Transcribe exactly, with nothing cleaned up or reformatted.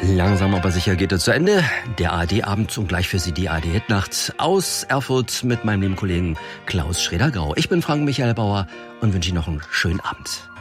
Langsam aber sicher geht es zu Ende. Der A R D-Abend und gleich für Sie die A R D-Hitnacht aus Erfurt mit meinem lieben Kollegen Klaus Schreder-Grau. Ich bin Frank Michael Bauer und wünsche Ihnen noch einen schönen Abend.